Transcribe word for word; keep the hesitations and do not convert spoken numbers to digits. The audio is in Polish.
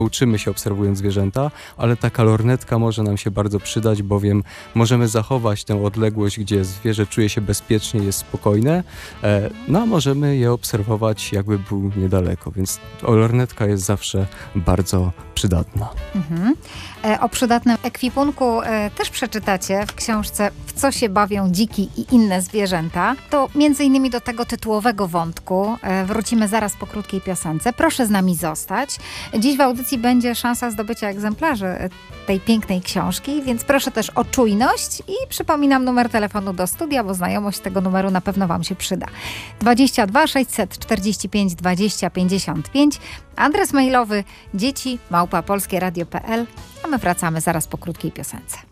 uczymy się obserwując zwierzęta, ale taka lornetka może nam się bardzo przydać, bowiem możemy zachować tę odległość, gdzie zwierzę czuje się bezpiecznie, jest spokojne, e, no a możemy je obserwować, jakby był niedaleko, więc lornetka jest zawsze bardzo przydatna. Mhm. E, o przydatnym ekwipunku e, też przeczytacie w książce W co się bawią dziki i inne zwierzęta. To między innymi do tego tytułowego wątku e, wrócimy zaraz po krótkiej piosence. Proszę z nami zostać. Dziś w audycji będzie szansa zdobycia egzemplarzy tej pięknej książki, więc proszę też o czujność i przypominam numer telefonu do studia, bo znajomość tego numeru na pewno Wam się przyda. dwadzieścia dwa sześćset czterdzieści pięć dwadzieścia pięćdziesiąt pięć, adres mailowy dzieci małpa polskieradio kropka p l, a my wracamy zaraz po krótkiej piosence.